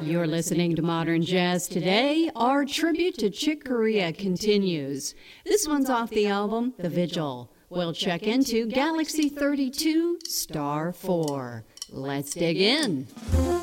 You're listening to Modern Jazz Today. Our tribute to Chick Corea continues. This one's off the album, The Vigil. We'll check into Galaxy 32, Star 4. Let's dig in.